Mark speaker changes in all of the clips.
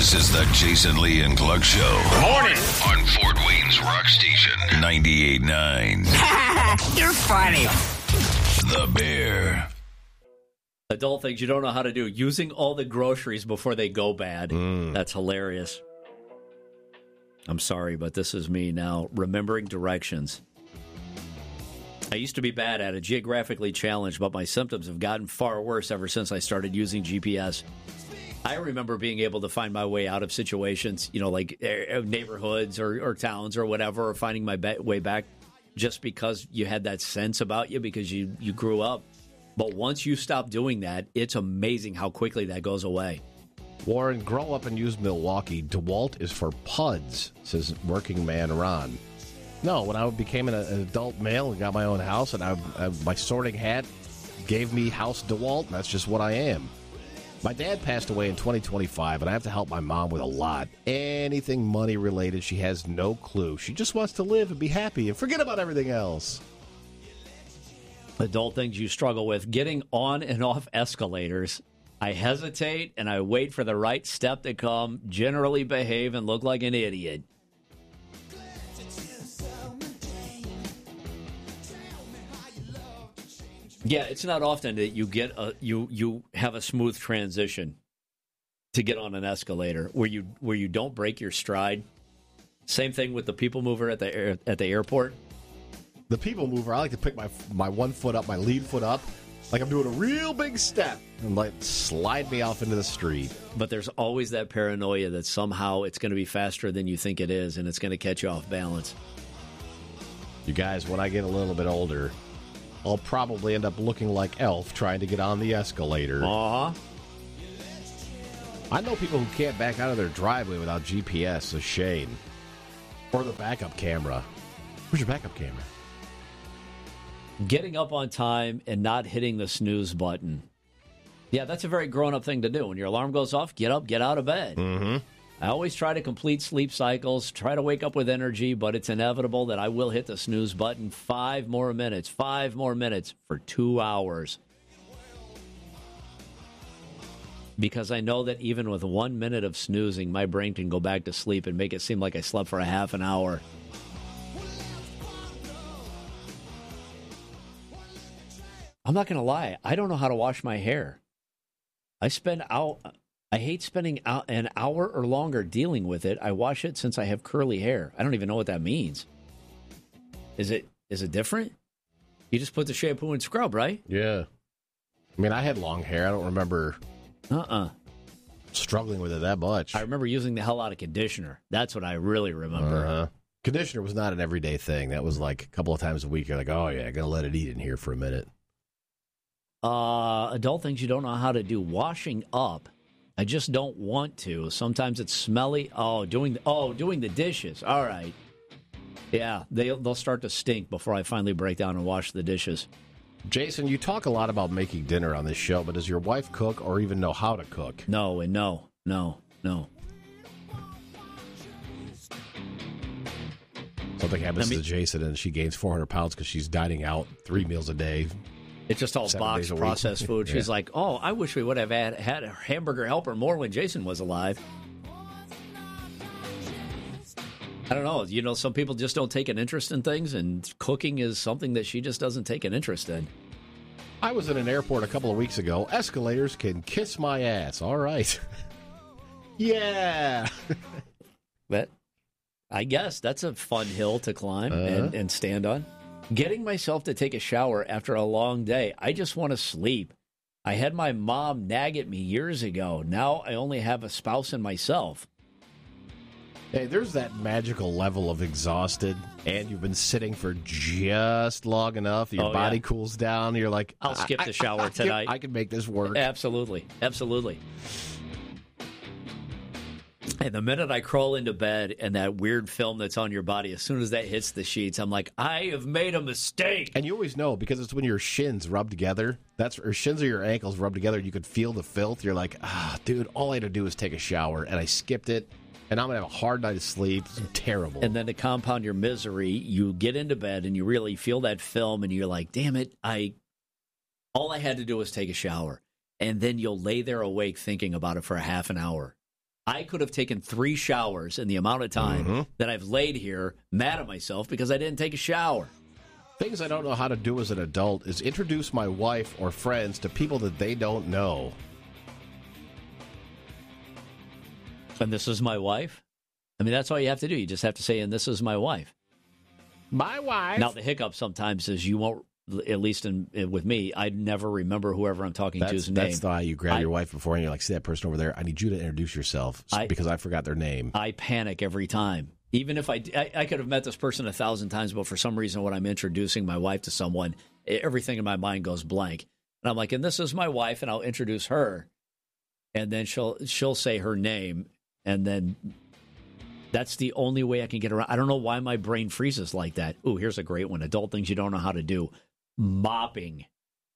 Speaker 1: This is the Jason Lee and Clark Show.
Speaker 2: Morning.
Speaker 1: On Fort Wayne's Rock Station, 98.9.
Speaker 2: You're funny.
Speaker 1: The Bear.
Speaker 3: Adult things you don't know how to do. Using all the groceries before they go bad. That's hilarious. I'm sorry, but this is me now. Remembering directions. I used to be bad at it, geographically challenged, but my symptoms have gotten far worse ever since I started using GPS. I remember being able to find my way out of situations, like neighborhoods or towns or whatever, or finding my way back just because you had that sense about you because you grew up. But once you stop doing that, it's amazing how quickly that goes away.
Speaker 4: Warren, grow up and use Milwaukee. DeWalt is for puds, says working man Ron. No, when I became an adult male and got my own house, and my sorting hat gave me House DeWalt, and that's just what I am. My dad passed away in 2025, and I have to help my mom with a lot. Anything money-related, she has no clue. She just wants to live and be happy and forget about everything else.
Speaker 3: Adult things you struggle with. Getting on and off escalators. I hesitate, and I wait for the right step to come, generally behave and look like an idiot. Yeah, it's not often that you get you have a smooth transition to get on an escalator where you don't break your stride. Same thing with the people mover at the airport.
Speaker 4: The people mover, I like to pick my one foot up, my lead foot up, like I'm doing a real big step, and slide me off into the street.
Speaker 3: But there's always that paranoia that somehow it's going to be faster than you think it is, and it's going to catch you off balance.
Speaker 4: You guys, when I get a little bit older, I'll probably end up looking like Elf trying to get on the escalator.
Speaker 3: Uh-huh.
Speaker 4: I know people who can't back out of their driveway without GPS, so Shane. Or the backup camera. Where's your backup camera?
Speaker 3: Getting up on time and not hitting the snooze button. Yeah, that's a very grown-up thing to do. When your alarm goes off, get up, get out of bed.
Speaker 4: Mm-hmm.
Speaker 3: I always try to complete sleep cycles, try to wake up with energy, but it's inevitable that I will hit the snooze button 5 more minutes for 2 hours. Because I know that even with 1 minute of snoozing, my brain can go back to sleep and make it seem like I slept for a half an hour. I'm not going to lie. I don't know how to wash my hair. I hate spending an hour or longer dealing with it. I wash it since I have curly hair. I don't even know what that means. Is it different? You just put the shampoo and scrub, right?
Speaker 4: Yeah. I mean, I had long hair. I don't remember struggling with it that much.
Speaker 3: I remember using the hell out of conditioner. That's what I really remember.
Speaker 4: Conditioner was not an everyday thing. That was like a couple of times a week. You're like, oh, yeah, I got to let it eat in here for a minute.
Speaker 3: Adult things you don't know how to do. Washing up. I just don't want to. Sometimes it's smelly. Doing the dishes. All right. Yeah, they'll start to stink before I finally break down and wash the dishes.
Speaker 4: Jason, you talk a lot about making dinner on this show, but does your wife cook or even know how to cook?
Speaker 3: No, and no.
Speaker 4: Something happens to Jason and she gains 400 pounds because she's dining out 3 meals a day.
Speaker 3: It's just all boxed processed food. She's like, I wish we would have had a hamburger helper more when Jason was alive. I don't know. Some people just don't take an interest in things, and cooking is something that she just doesn't take an interest in.
Speaker 4: I was in an airport a couple of weeks ago. Escalators can kiss my ass. All right. Yeah.
Speaker 3: But I guess that's a fun hill to climb and stand on. Getting myself to take a shower after a long day. I just want to sleep. I had my mom nag at me years ago. Now I only have a spouse and myself.
Speaker 4: Hey, there's that magical level of exhausted, and you've been sitting for just long enough. Your body cools down. You're like,
Speaker 3: I'll skip the shower tonight.
Speaker 4: I can make this work.
Speaker 3: Absolutely. And the minute I crawl into bed and that weird film that's on your body, as soon as that hits the sheets, I'm like, I have made a mistake.
Speaker 4: And you always know, because it's when your shins rub together, or shins or your ankles rub together, you could feel the filth. You're like, dude, all I had to do was take a shower, and I skipped it, and I'm going to have a hard night of sleep. It's terrible.
Speaker 3: And then to compound your misery, you get into bed, and you really feel that film, and you're like, damn it, all I had to do was take a shower. And then you'll lay there awake thinking about it for a half an hour. I could have taken 3 showers in the amount of time that I've laid here mad at myself because I didn't take a shower.
Speaker 4: Things I don't know how to do as an adult is introduce my wife or friends to people that they don't know.
Speaker 3: And this is my wife? I mean, that's all you have to do. You just have to say, and this is my wife.
Speaker 4: My wife.
Speaker 3: Now, the hiccup sometimes is you won't, at least with me, I never remember whoever I'm talking to's name.
Speaker 4: That's why you grab your wife before and you're like, see that person over there? I need you to introduce yourself because I forgot their name. I
Speaker 3: panic every time. Even if I could have met this person 1,000 times, but for some reason when I'm introducing my wife to someone, everything in my mind goes blank. And I'm like, and this is my wife, and I'll introduce her. And then she'll say her name, and then that's the only way I can get around. I don't know why my brain freezes like that. Ooh, here's a great one. Adult things you don't know how to do. Mopping.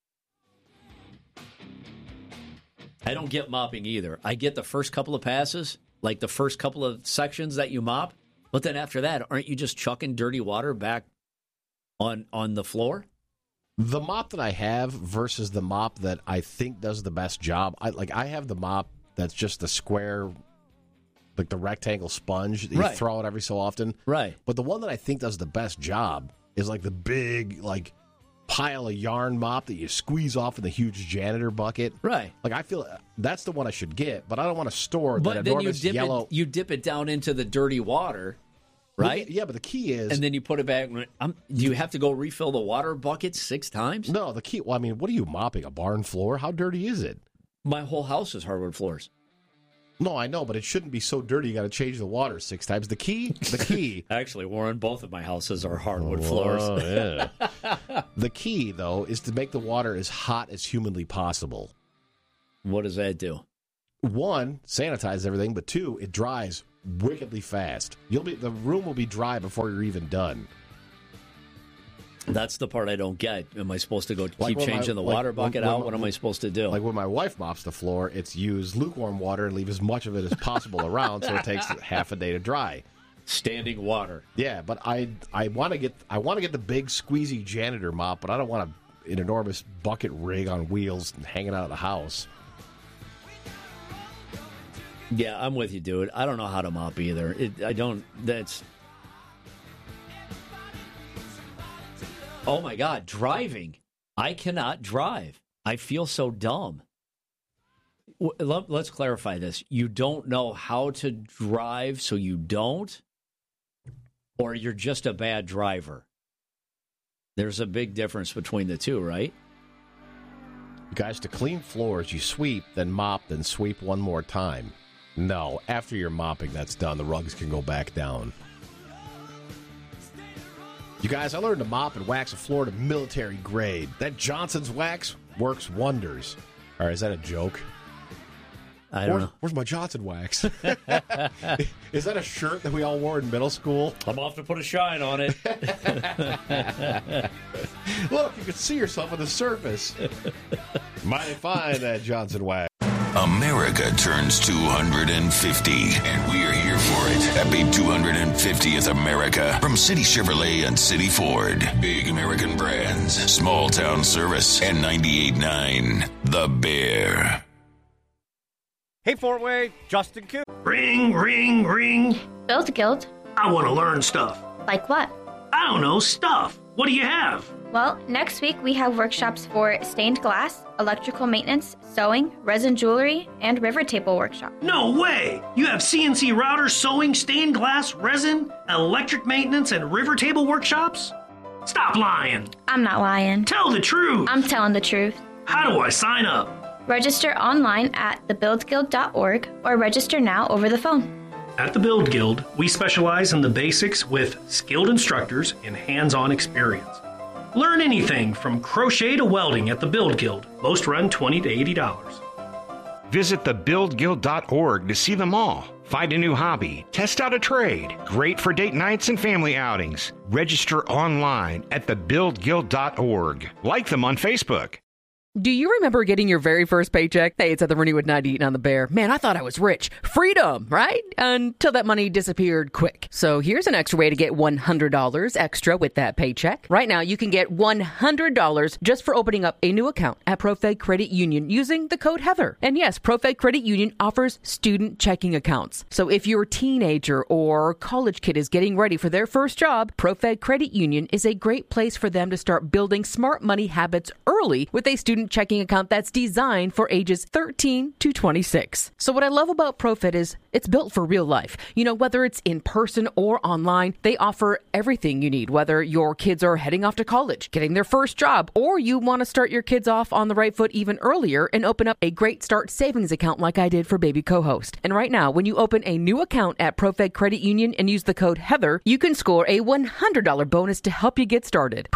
Speaker 3: I don't get mopping either. I get the first couple of passes, like the first couple of sections that you mop. But then after that, aren't you just chucking dirty water back on the floor?
Speaker 4: The mop that I have versus the mop that I think does the best job. I have the mop that's just the square, like the rectangle sponge that you throw out every so often.
Speaker 3: Right.
Speaker 4: But the one that I think does the best job is like the big, like, pile of yarn mop that you squeeze off in the huge janitor bucket.
Speaker 3: Right.
Speaker 4: Like, I feel that's the one I should get, but I don't want to store
Speaker 3: but
Speaker 4: that
Speaker 3: then
Speaker 4: enormous yellow.
Speaker 3: You dip it down into the dirty water, right?
Speaker 4: Yeah, but the key is...
Speaker 3: And then you put it back. Do you have to go refill the water bucket 6 times?
Speaker 4: No, the key... Well, I mean, what are you mopping? A barn floor? How dirty is it?
Speaker 3: My whole house is hardwood floors.
Speaker 4: No, I know, but it shouldn't be so dirty you got to change the water 6 times. The key...
Speaker 3: Actually, Warren, both of my houses are hardwood floors.
Speaker 4: Oh, yeah. The key, though, is to make the water as hot as humanly possible.
Speaker 3: What does that do?
Speaker 4: 1, sanitize everything, but 2, it dries wickedly fast. The room will be dry before you're even done.
Speaker 3: That's the part I don't get. Am I supposed to go keep changing the water bucket out? What am I supposed to do?
Speaker 4: Like when my wife mops the floor, it's use lukewarm water and leave as much of it as possible around so it takes half a day to dry.
Speaker 3: Standing water.
Speaker 4: Yeah, but I want to get the big squeezy janitor mop, but I don't want an enormous bucket rig on wheels hanging out of the house.
Speaker 3: Yeah, I'm with you, dude. I don't know how to mop either. Oh, my God, driving. I cannot drive. I feel so dumb. Let's clarify this. You don't know how to drive, so you don't? Or you're just a bad driver? There's a big difference between the two, right?
Speaker 4: Guys, to clean floors, you sweep, then mop, then sweep one more time. No, after your mopping that's done, the rugs can go back down. You guys, I learned to mop and wax a floor to military grade. That Johnson's wax works wonders. All right, is that a joke?
Speaker 3: I don't know.
Speaker 4: Where's my Johnson wax? Is that a shirt that we all wore in middle school?
Speaker 3: I'm off to put a shine on it.
Speaker 4: Look, you can see yourself on the surface. Mighty fine, that Johnson wax.
Speaker 1: America turns 250, and we are here for it. Happy 250th America from City Chevrolet and City Ford. Big American brands, small town service, and 98.9 The Bear.
Speaker 2: Hey, Fort Wayne, Justin Coop.
Speaker 5: Ring, ring, ring.
Speaker 6: Build Guild.
Speaker 5: I want to learn stuff.
Speaker 6: Like what?
Speaker 5: I don't know, stuff. What do you have?
Speaker 6: Well, next week we have workshops for stained glass, electrical maintenance, sewing, resin jewelry, and river table workshop.
Speaker 5: No way! You have CNC routers, sewing, stained glass, resin, electric maintenance, and river table workshops? Stop lying.
Speaker 6: I'm not lying.
Speaker 5: Tell the truth.
Speaker 6: I'm telling the truth.
Speaker 5: How do I sign up?
Speaker 6: Register online at thebuildguild.org or register now over the phone.
Speaker 5: At the Build Guild, we specialize in the basics with skilled instructors and hands-on experience. Learn anything from crochet to welding at the Build Guild. Most run $20 to $80.
Speaker 2: Visit thebuildguild.org to see them all. Find a new hobby. Test out a trade. Great for date nights and family outings. Register online at thebuildguild.org. Like them on Facebook.
Speaker 7: Do you remember getting your very first paycheck? Hey, it's at the Renew at 98 on the Bear. Man, I thought I was rich. Freedom, right? Until that money disappeared quick. So here's an extra way to get $100 extra with that paycheck. Right now, you can get $100 just for opening up a new account at ProFed Credit Union using the code Heather. And yes, ProFed Credit Union offers student checking accounts. So if your teenager or college kid is getting ready for their first job, ProFed Credit Union is a great place for them to start building smart money habits early with a student checking account that's designed for ages 13 to 26. So what I love about ProFed is it's built for real life. You know, whether it's in person or online, they offer everything you need, whether your kids are heading off to college, getting their first job, or you want to start your kids off on the right foot even earlier and open up a great start savings account like I did for baby co-host. And right now, when you open a new account at ProFed Credit Union and use the code Heather, you can score a $100 bonus to help you get started.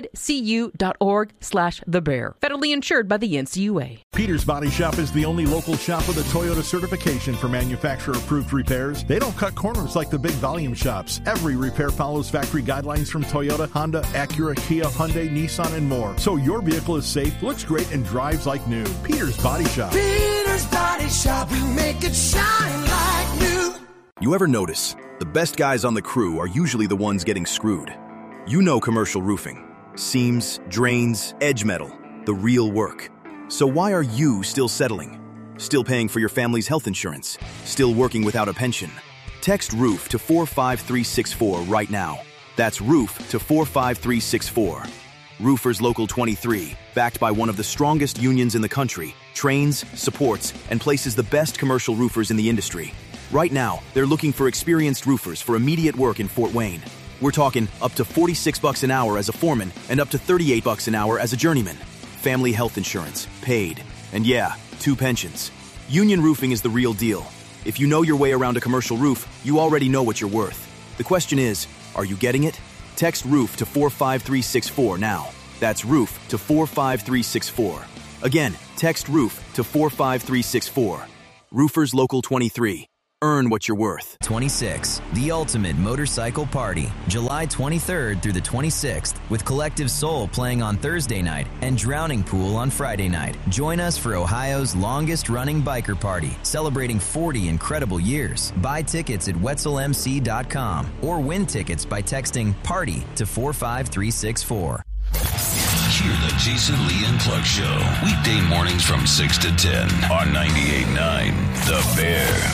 Speaker 7: ProFedCU.org/thebear. Federally insured by the NCUA.
Speaker 8: Peter's Body Shop is the only local shop with a Toyota certification for manufacturer-approved repairs. They don't cut corners like the big volume shops. Every repair follows factory guidelines from Toyota, Honda, Acura, Kia, Hyundai, Nissan, and more. So your vehicle is safe, looks great, and drives like new. Peter's Body Shop.
Speaker 9: Peter's Body Shop. We make it shine like new.
Speaker 10: You ever notice the best guys on the crew are usually the ones getting screwed? You know commercial roofing. Seams, drains, edge metal. The real work. So why are you still settling? Still paying for your family's health insurance? Still working without a pension? Text ROOF to 45364 right now. That's ROOF to 45364. Roofers Local 23, backed by one of the strongest unions in the country, trains, supports, and places the best commercial roofers in the industry. Right now, they're looking for experienced roofers for immediate work in Fort Wayne. We're talking up to $46 an hour as a foreman and up to $38 an hour as a journeyman. Family health insurance, paid. And yeah, 2 pensions. Union Roofing is the real deal. If you know your way around a commercial roof, you already know what you're worth. The question is, are you getting it? Text ROOF to 45364 now. That's ROOF to 45364. Again, text ROOF to 45364. Roofers Local 23. Earn what you're worth.
Speaker 11: 26, the ultimate motorcycle party, July 23rd through the 26th, with Collective Soul playing on Thursday night and Drowning Pool on Friday night. Join us for Ohio's longest-running biker party, celebrating 40 incredible years. Buy tickets at WetzelMC.com or win tickets by texting PARTY to 45364.
Speaker 1: Hear the Jason Lee and Clark Show, weekday mornings from 6 to 10 on 98.9 The Bear.